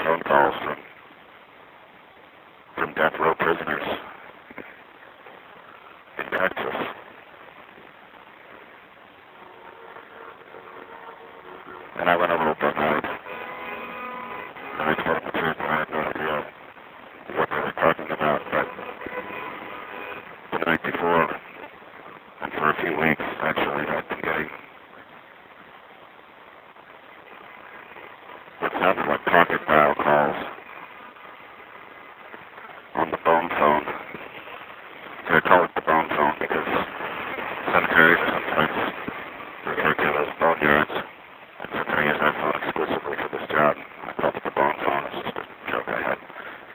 phone calls from death row prisoners in Texas. And I went over it that night, and I told them the truth, and I had no idea what they were talking about, but the night before, and for a few weeks, actually, I'd been getting what sounded like pocket dial calls on the bone phone. So I call it the bone phone because cemeteries are sometimes referred to as boneyards, and since I use that phone exclusively for this job, I called it the bone phone. It's just a joke I had.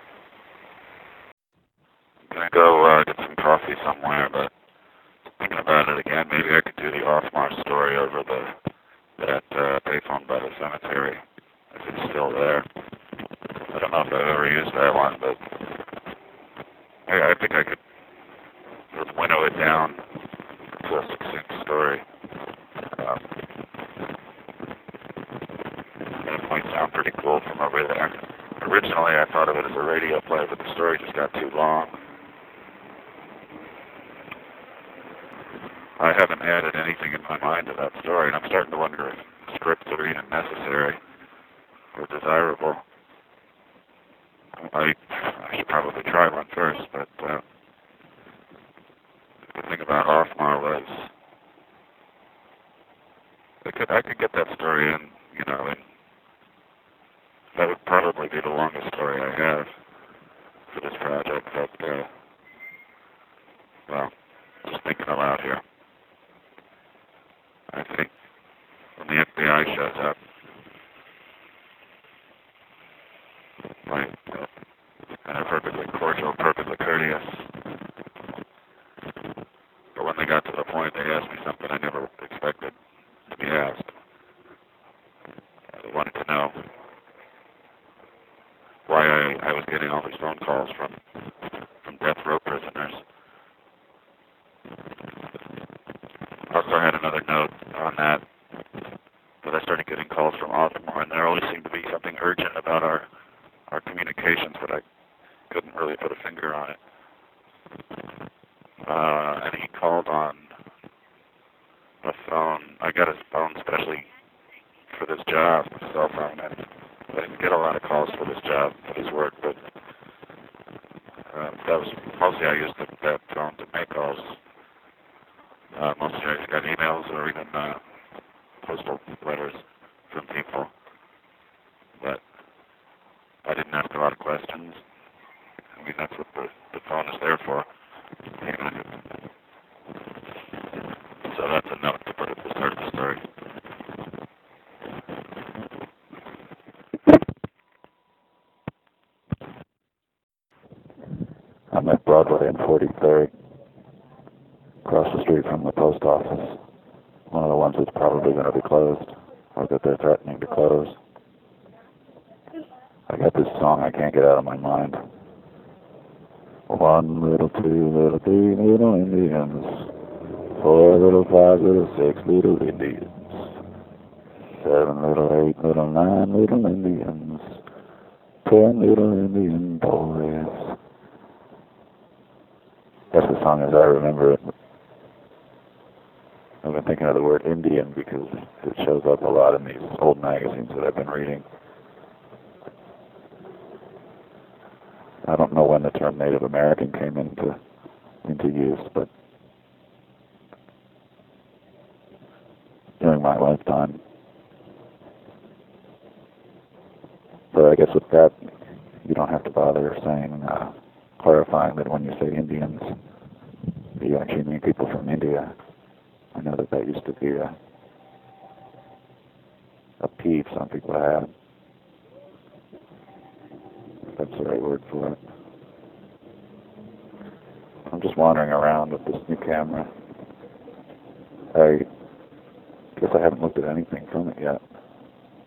I'm gonna go get some coffee somewhere, but thinking about it again, maybe I could do the Othmar story over that payphone by the cemetery, if it's still there. I don't know if I've ever used that one, but I think I could sort of winnow it down to a succinct story. And it might sound pretty cool from over there. Originally, I thought of it as a radio play, but the story just got too long. I haven't added anything in my mind to that story, and I'm starting to wonder if scripts are even necessary or desirable. I should probably try one first, but the thing about Othmar was I could get that story in, and that would probably be the longest story I have for this project, but, well, just thinking aloud here. I think when the FBI shows up, and they're perfectly cordial, perfectly courteous, but when they got to the point, they asked me something I never expected to be asked. They wanted to know why I was getting all these phone calls from death row prisoners. I also had another note on that I started getting calls from Othmar, and there always seemed to be something urgent about our communications, but I couldn't really put a finger on it. And he called on a phone. I got his phone specially for this job, a cell phone, and I didn't get a lot of calls for this job, for this work, but that was mostly I used that phone to make calls. Mostly I got emails or even postal letters from people, but I didn't ask a lot of questions. I mean, that's what the phone is there for. So that's a note to put at the start of the story. I'm at Broadway and 43rd, across the street from the post office. One of the ones that's probably going to be closed, or that they're threatening to close. I got this song I can't get out of my mind. 1 little, 2 little, 3 little Indians. 4 little, 5 little, 6 little Indians. 7 little, 8 little, 9 little Indians. 10 little Indian boys. That's the song as I remember it. I've been thinking of the word Indian because it shows up a lot in these old magazines that I've been reading. I don't know when the term Native American came into use, but during my lifetime. But I guess with that, you don't have to bother clarifying that when you say Indians, you actually mean people from India. I know that used to be a peeve some people had. That's the right word for it. I'm just wandering around with this new camera. I guess I haven't looked at anything from it yet.